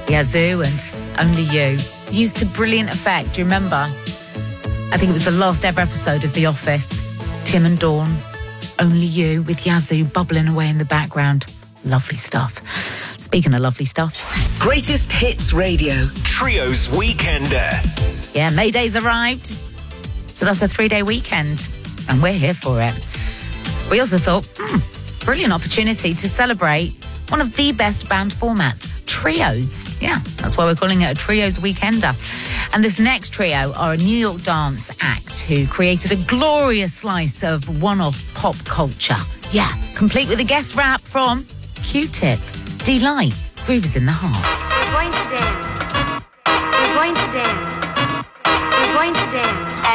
Yazoo and Only You. Used to brilliant effect. Do you remember? I think it was the last ever episode of The Office. Tim and Dawn, Only You, with Yazoo bubbling away in the background. Lovely stuff. Speaking of lovely stuff. Greatest Hits Radio. Trio's Weekender. Yeah, Mayday's arrived. So that's a 3-day weekend. And we're here for it. We also thought, brilliant opportunity to celebrate one of the best band formats, trios. Yeah, that's why we're calling it a Trios Weekender. And this next trio are a New York dance act who created a glorious slice of one-off pop culture. Yeah, complete with a guest rap from Q-Tip. Delight, Grooves in the Heart. We're going to dance. We're going to dance. We're going to dance.